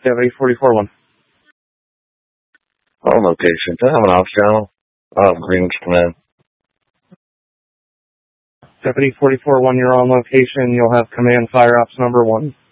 Deputy 44-1. On location. Do I have an ops channel? Greenwich Command. Deputy 44-1, you're on location. You'll have command fire ops number 1.